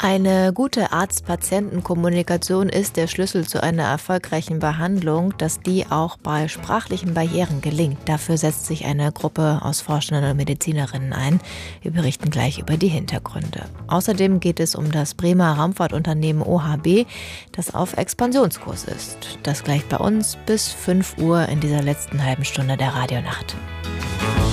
Eine gute Arzt-Patienten-Kommunikation ist der Schlüssel zu einer erfolgreichen Behandlung, dass die auch bei sprachlichen Barrieren gelingt. Dafür setzt sich eine Gruppe aus Forschenden und Medizinerinnen ein. Wir berichten gleich über die Hintergründe. Außerdem geht es um das Bremer Raumfahrtunternehmen OHB, das auf Expansionskurs ist. Das gleich bei uns bis 5 Uhr in dieser letzten halben Stunde der Radionacht.